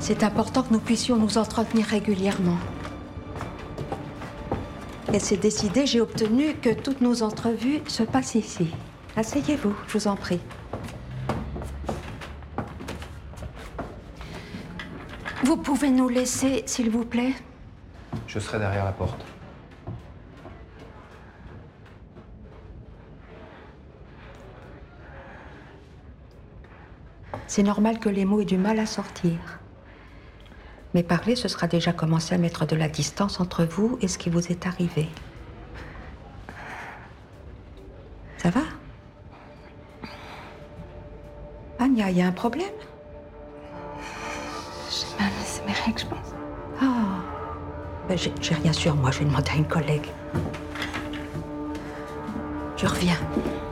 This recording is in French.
C'est important que nous puissions nous entretenir régulièrement. Et c'est décidé, j'ai obtenu que toutes nos entrevues se passent ici. Asseyez-vous, je vous en prie. Vous pouvez nous laisser, s'il vous plaît? Je serai derrière la porte. C'est normal que les mots aient du mal à sortir. Mais parler, ce sera déjà commencer à mettre de la distance entre vous et ce qui vous est arrivé. Ça va? Anya, il y a un problème? Je sais pas, mais c'est mes règles, je pense. Ah, ben, j'ai rien sur moi, je vais demander à une collègue. Je reviens.